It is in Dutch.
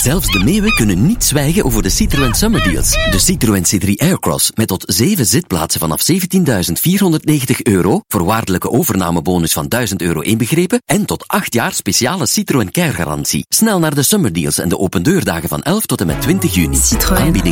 Zelfs de meeuwen kunnen niet zwijgen over de Citroën Summer Deals. De Citroën C3 Aircross met tot 7 zitplaatsen vanaf €17.490, voorwaardelijke overnamebonus van €1.000 inbegrepen en tot 8 jaar speciale Citroën Care-garantie. Snel naar de Summer Deals en de opendeurdagen van 11 tot en met 20 juni. Citroën. Aanbieding